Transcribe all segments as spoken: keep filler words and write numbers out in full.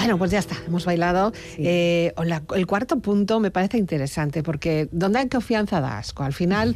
Bueno, pues ya está, hemos bailado. Sí. Eh, la, el cuarto punto me parece interesante, porque donde hay confianza da asco. Al final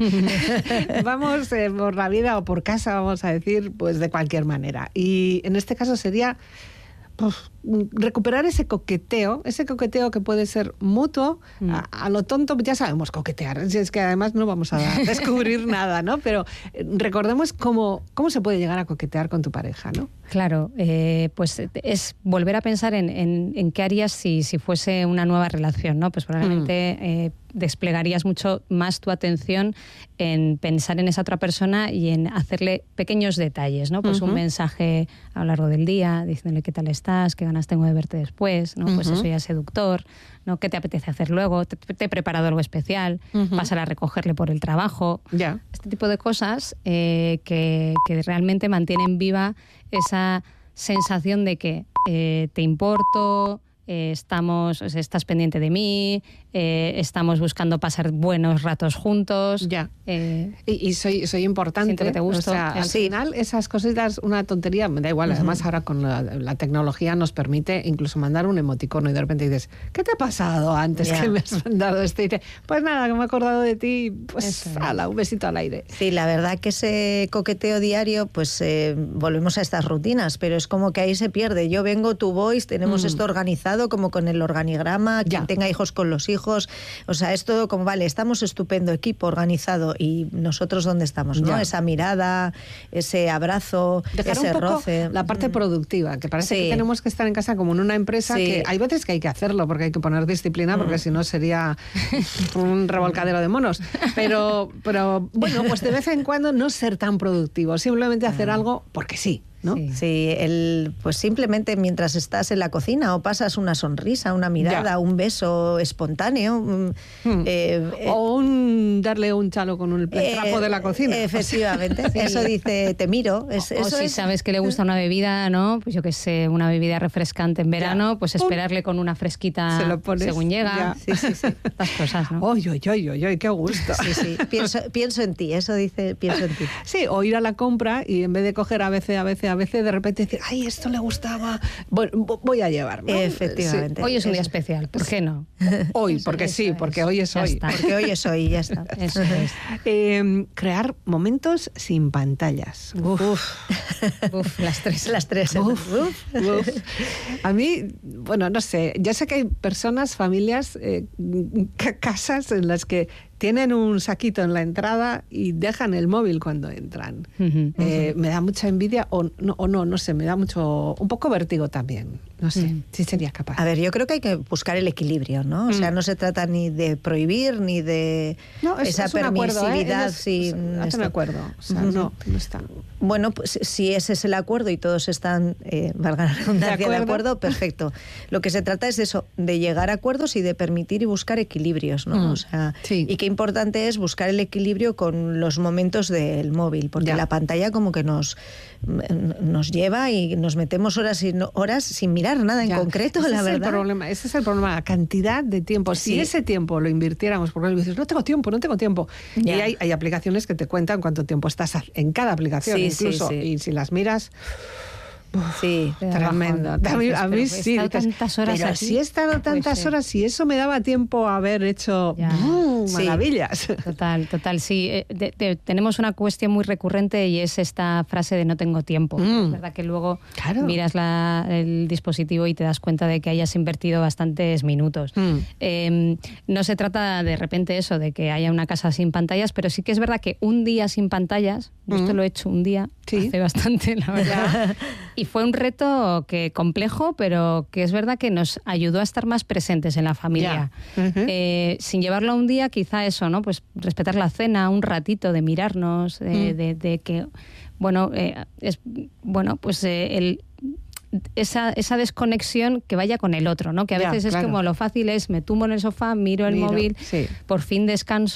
vamos eh, por la vida o por casa, vamos a decir, pues de cualquier manera. Y en este caso sería pues, recuperar ese coqueteo, ese coqueteo que puede ser mutuo, mm. a, a lo tonto, ya sabemos coquetear, es que además no vamos a descubrir nada, ¿no? Pero recordemos cómo, cómo se puede llegar a coquetear con tu pareja, ¿no? Claro, eh, pues es volver a pensar en, en, en qué harías si, si fuese una nueva relación, ¿no? Pues probablemente mm. eh, desplegarías mucho más tu atención en pensar en esa otra persona y en hacerle pequeños detalles, ¿no? Pues uh-huh. un mensaje a lo largo del día diciéndole qué tal estás, qué ganas tengo de verte después, ¿no? Uh-huh. Pues eso ya es seductor, ¿no? ¿Qué te apetece hacer luego? ¿Te, te he preparado algo especial? Uh-huh. ¿Vas a recogerle por el trabajo? Yeah. Este tipo de cosas eh, que, que realmente mantienen viva esa sensación de que eh, te importo, eh, estamos, estás pendiente de mí, eh, estamos buscando pasar buenos ratos juntos. Ya. Eh, y, y soy, soy importante. Siento que te gusto. O sea, al sí. final, esas cositas, una tontería, me da igual. Uh-huh. Además, ahora con la, la tecnología nos permite incluso mandar un emoticono y de repente dices, ¿qué te ha pasado antes yeah. que me has mandado esto? Y dices, pues nada, que me he acordado de ti, pues ala, un besito al aire. Sí, la verdad que ese coqueteo diario, pues eh, volvemos a estas rutinas, pero es como que ahí se pierde. Yo vengo, tú voy, tenemos mm. esto organizado como con el organigrama, quien ya. tenga hijos con los hijos. O sea, es todo como, vale, estamos estupendo, equipo organizado, y nosotros ¿dónde estamos? ¿No? Ya. Esa mirada, ese abrazo, dejar ese un poco roce. La parte mm. productiva, que parece sí. que tenemos que estar en casa como en una empresa, sí. que hay veces que hay que hacerlo porque hay que poner disciplina, porque mm. si no sería un revolcadero de monos. Pero, pero bueno, pues de vez en cuando no ser tan productivo, simplemente hacer ah. algo porque sí. ¿No? Sí, sí el, pues simplemente mientras estás en la cocina o pasas una sonrisa, una mirada, ya. un beso espontáneo. Hmm. Eh, o un darle un chalo con un eh, trapo de la cocina. Efectivamente, sí. eso dice, te miro. Es, o eso o si es... sabes que le gusta una bebida, ¿no? Pues yo qué sé, una bebida refrescante en verano, ya. pues esperarle con una fresquita Se lo pones, según llega. Sí, sí, sí. Estas cosas, ¿no? ¡Oy, oy, oy, oy, oy! ¡Qué gusto! Sí, sí. Pienso, pienso en ti, eso dice, pienso en ti. Sí, o ir a la compra y en vez de coger a veces, a veces, a veces, de repente decir, ¡ay, esto le gustaba! Bueno, voy a llevarme. Efectivamente. Sí. Hoy es un día especial, ¿por qué no? Hoy, porque eso sí, es. porque hoy es ya hoy. Está. Porque hoy es hoy, ya está. Eso es. Eh, crear momentos sin pantallas. Uf, uf, uf las tres. Las tres. Uf, uf, uf. A mí, bueno, no sé, yo sé que hay personas, familias, eh, casas en las que tienen un saquito en la entrada y dejan el móvil cuando entran. Uh-huh, eh, uh-huh. Me da mucha envidia, o no, o no, no sé, me da mucho, un poco vértigo también. No sé, uh-huh. si sería capaz. A ver, yo creo que hay que buscar el equilibrio, ¿no? O uh-huh. sea, no se trata ni de prohibir, ni de no, es, esa es permisividad. Es, sin es, un acuerdo. O sea, uh-huh. no, no está. Bueno, pues si ese es el acuerdo y todos están, eh, valga la redundancia, de, de acuerdo, perfecto. Lo que se trata es eso, de llegar a acuerdos y de permitir y buscar equilibrios, ¿no? Uh-huh. O sea, sí. y qué importante es buscar el equilibrio con los momentos del móvil, porque ya. la pantalla como que nos, nos lleva y nos metemos horas y no, horas sin mirar nada en ya. concreto, ese la es verdad. El problema, ese es el problema, la cantidad de tiempo. Si sí. ese tiempo lo invirtiéramos, porque dices, no tengo tiempo, no tengo tiempo. Ya. Y hay, hay aplicaciones que te cuentan cuánto tiempo estás en cada aplicación, sí, incluso, sí, sí. y si las miras... Uf, sí, tremendo. A mí, a mí sí. Tantas horas pero aquí, si he estado tantas pues, horas, si eso me daba tiempo a haber hecho uh, sí. maravillas. Total, total, sí. Eh, de, de, tenemos una cuestión muy recurrente y es esta frase de no tengo tiempo. Mm. Es verdad que luego claro. miras la, el dispositivo y te das cuenta de que hayas invertido bastantes minutos. Mm. Eh, no se trata de repente eso, de que haya una casa sin pantallas, pero sí que es verdad que un día sin pantallas, yo mm. esto lo he hecho un día, sí. hace bastante, la verdad. Y fue un reto que complejo, pero que es verdad que nos ayudó a estar más presentes en la familia. Yeah. Uh-huh. Eh, sin llevarlo a un día, quizá eso, ¿no? Pues respetar la cena, un ratito de mirarnos, de, mm. de, de que, bueno, eh, es, bueno, pues eh, el esa, esa desconexión que vaya con el otro, ¿no? Que a veces ya, es claro. como lo fácil es, me tumbo en el sofá, miro el Miro, móvil, sí. por fin descanso,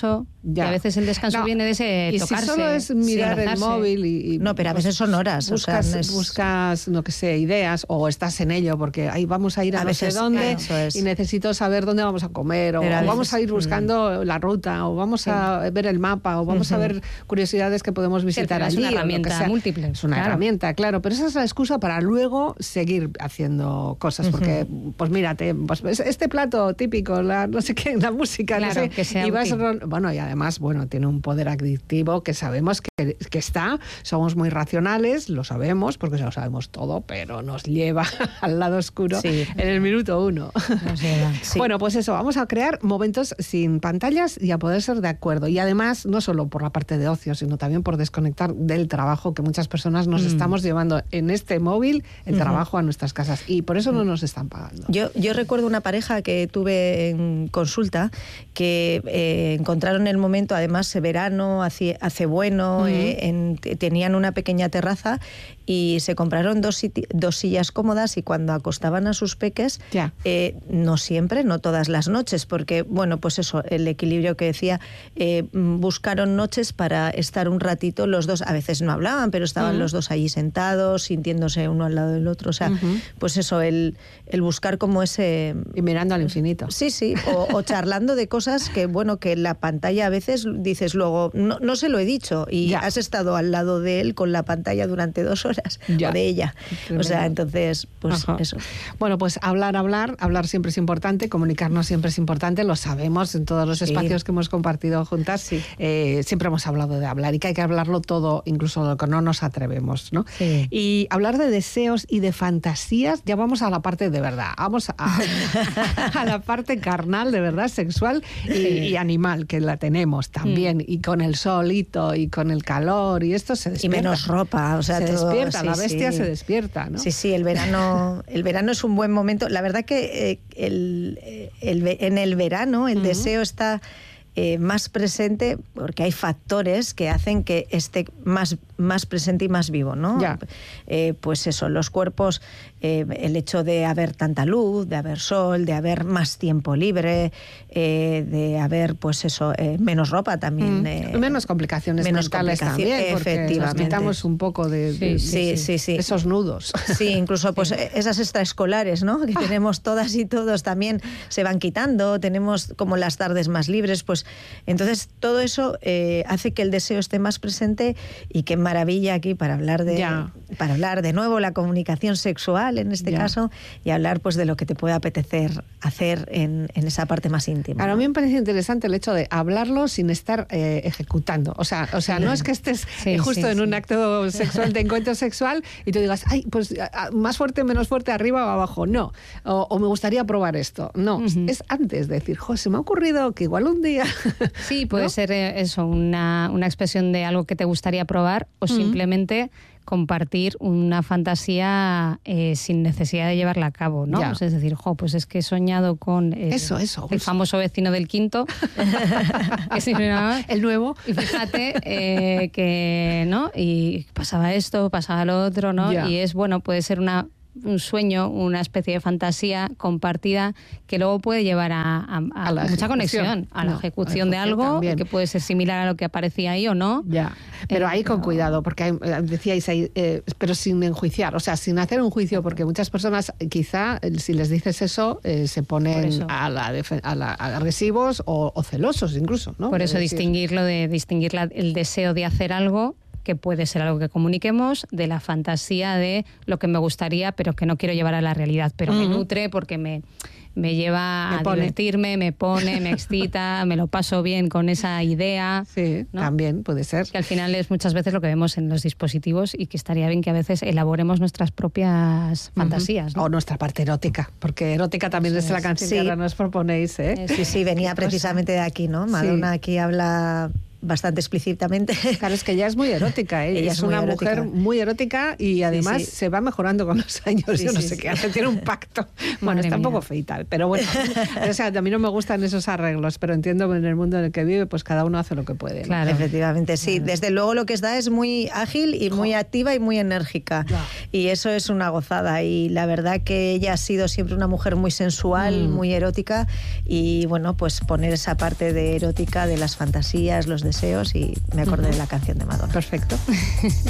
Ya. Y a veces el descanso no. viene de ese y tocarse. Si solo es mirar el móvil y, y no, pero a veces son horas. Buscas, o sea, no es... buscas, no que sé, ideas o estás en ello porque ahí vamos a ir a, a no veces, sé dónde claro, y necesito saber dónde vamos a comer o, o veces, vamos a ir buscando mm. la ruta o vamos sí. a ver el mapa o vamos uh-huh. a ver curiosidades que podemos visitar sí, allí. Es una herramienta múltiple. Es una claro. herramienta, claro, pero esa es la excusa para luego seguir haciendo cosas porque, uh-huh. pues mírate, pues este plato típico, la no sé qué, la música, claro, no sé, que sea y vas, bueno, y además, bueno, tiene un poder adictivo que sabemos que, que está, somos muy racionales, lo sabemos, porque lo sabemos todo, pero nos lleva al lado oscuro sí. en el minuto uno. Nos lleva, sí. Bueno, pues eso, vamos a crear momentos sin pantallas y a poder ser de acuerdo. Y además, no solo por la parte de ocio, sino también por desconectar del trabajo, que muchas personas nos mm. estamos llevando en este móvil el uh-huh. trabajo a nuestras casas. Y por eso no nos están pagando. Yo, yo recuerdo una pareja que tuve en consulta que eh, encontraron el momento, además, verano, hace, hace bueno, uh-huh. eh, en, tenían una pequeña terraza y se compraron dos, dos sillas cómodas y cuando acostaban a sus peques, yeah. eh, no siempre, no todas las noches, porque, bueno, pues eso, el equilibrio que decía, eh, buscaron noches para estar un ratito los dos, a veces no hablaban, pero estaban uh-huh. los dos allí sentados, sintiéndose uno al lado del otro, o sea, uh-huh. pues eso, el, el buscar como ese... Y mirando al infinito. Sí, sí, o, o charlando de cosas que, bueno, que en la pantalla a veces dices luego, no, no se lo he dicho, y yeah. has estado al lado de él con la pantalla durante dos horas. Ya. O de ella. Tremendo. O sea, entonces, pues Ajá. eso. Bueno, pues hablar, hablar, hablar siempre es importante, comunicarnos siempre es importante, lo sabemos en todos los sí. espacios que hemos compartido juntas, sí. eh, siempre hemos hablado de hablar y que hay que hablarlo todo, incluso lo que no nos atrevemos, ¿no? Sí. Y hablar de deseos y de fantasías, ya vamos a la parte de verdad, vamos a, a la parte carnal, de verdad, sexual y, sí. y animal, que la tenemos también, mm. y con el solito y con el calor y esto se despierta. Y menos ropa, o sea, se todo... despierta, Sí, la bestia sí. se despierta, ¿no? Sí, sí, el verano, el verano es un buen momento. La verdad que eh, el, el, en el verano el uh-huh. deseo está eh, más presente porque hay factores que hacen que esté más, más presente y más vivo, ¿no? Ya. Eh, pues eso, los cuerpos, eh, el hecho de haber tanta luz, de haber sol, de haber más tiempo libre, eh, de haber, pues eso, eh, menos ropa también. Mm. Eh, menos complicaciones menos mentales complicaciones, también, porque efectivamente. nos quitamos un poco de, de, sí, sí, sí, sí. esos nudos. Sí, incluso pues sí. esas extraescolares, ¿no? Que tenemos todas y todos también se van quitando, tenemos como las tardes más libres, pues entonces todo eso eh, hace que el deseo esté más presente y qué maravilla aquí para hablar de ya. para hablar de nuevo la comunicación sexual en este ya. caso y hablar pues de lo que te puede apetecer hacer en, en esa parte más íntima. Ahora, ¿no? A mí me parece interesante el hecho de hablarlo sin estar eh, ejecutando. O sea, o sea, no es que estés sí, eh, justo sí, en sí. un acto sexual, de encuentro sexual, y tú digas, ay, pues más fuerte, menos fuerte, arriba o abajo. No. O, o me gustaría probar esto. No. Uh-huh. Es antes de decir, jo, se me ha ocurrido que igual un día. Sí, puede ¿no? ser eso, una, una expresión de algo que te gustaría probar o uh-huh. simplemente compartir una fantasía eh, sin necesidad de llevarla a cabo, ¿no? Pues es decir, jo, pues es que he soñado con el, eso, eso, el famoso vecino del quinto, que si no, el nuevo, y fíjate eh, que, ¿no? Y pasaba esto, pasaba lo otro, ¿no? Ya. Y es, bueno, puede ser una un sueño, una especie de fantasía compartida que luego puede llevar a, a, a, a la mucha conexión, a la no, ejecución de algo también. Que puede ser similar a lo que aparecía ahí o no. Ya, pero eh, ahí con pero... cuidado, porque hay, decíais ahí, eh, pero sin enjuiciar, o sea, sin hacer un juicio, porque muchas personas quizá, si les dices eso, eh, se ponen a la, a la, a agresivos o, o celosos incluso, ¿no? Por eso es distinguirlo de distinguir la, el deseo de hacer algo, que puede ser algo que comuniquemos, de la fantasía de lo que me gustaría, pero que no quiero llevar a la realidad, pero uh-huh. me nutre porque me, me lleva me a pone. divertirme, me pone, me excita, me lo paso bien con esa idea. Sí, ¿no? También puede ser. Que al final es muchas veces lo que vemos en los dispositivos y que estaría bien que a veces elaboremos nuestras propias fantasías. Uh-huh. ¿no? O nuestra parte erótica, porque erótica también Eso es la canción sí. que ahora nos proponéis. ¿eh? Sí, sí, venía precisamente de aquí, ¿no? Madonna sí. aquí habla... bastante explícitamente. Claro, es que ella es muy erótica, ¿eh? Ella es, es una mujer muy erótica y además sí, sí. se va mejorando con los años. Sí, Yo no sí, sé sí. qué hace, tiene un pacto. Bueno, está un poco feita, pero bueno. O sea, a mí no me gustan esos arreglos, pero entiendo que en el mundo en el que vive, pues cada uno hace lo que puede, ¿no? Claro, efectivamente, sí. Claro. Desde luego lo que está es muy ágil y muy activa y muy enérgica. Ya. Y eso es una gozada. Y la verdad que ella ha sido siempre una mujer muy sensual, mm. muy erótica. Y bueno, pues poner esa parte de erótica, de las fantasías, los deseos, y me acordé uh-huh. de la canción de Madonna. Perfecto.